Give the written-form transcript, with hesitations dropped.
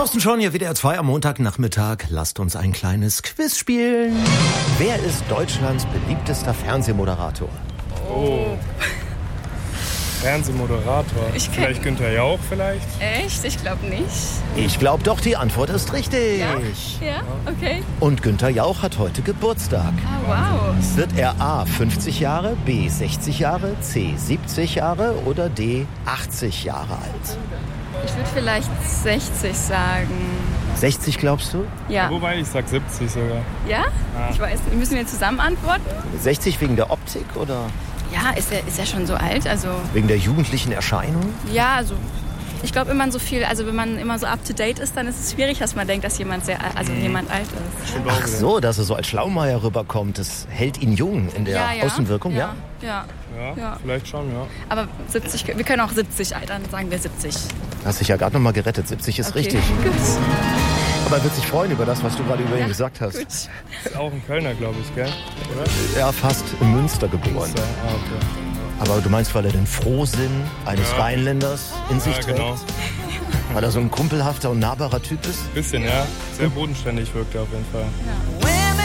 Thorsten Schorn hier, WDR 2 am Montagnachmittag. Lasst uns ein kleines Quiz spielen. Wer ist Deutschlands beliebtester Fernsehmoderator? Oh. Fernsehmoderator. Vielleicht Günther Jauch vielleicht? Echt? Ich glaube nicht. Ich glaube doch, die Antwort ist richtig. Ja, okay. Und Günther Jauch hat heute Geburtstag. Ah, wow. Wird er A 50 Jahre, B 60 Jahre, C 70 Jahre oder D 80 Jahre alt? Ich würde vielleicht 60 sagen. 60 glaubst du? Ja. Wobei, ich sag 70 sogar. Ja? Ich weiß nicht. Müssen wir zusammen antworten? 60 wegen der Optik oder Ja, ist er schon so alt? Also wegen der jugendlichen Erscheinung? ja, also ich glaube, wenn man immer so up to date ist, dann ist es schwierig, dass man denkt, dass jemand jemand alt ist. Ach so, dass er so als Schlaumeier rüberkommt. Das hält ihn jung in der Außenwirkung, ja? Ja. Ja, vielleicht schon, ja. Aber 70, wir können auch 70 altern, sagen wir 70. Hast dich ja gerade noch mal gerettet. 70 ist richtig. Gut. Aber er wird sich freuen über das, was du gerade über ihn gesagt hast. Gut. Ist auch ein Kölner, glaube ich, gell? Oder? Ja, fast in Münster geboren. So, okay. Aber du meinst, weil er den Frohsinn eines Rheinländers in sich trägt? Genau. Weil er so ein kumpelhafter und nahbarer Typ ist? Bisschen, ja. Sehr bodenständig wirkt er auf jeden Fall. Ja.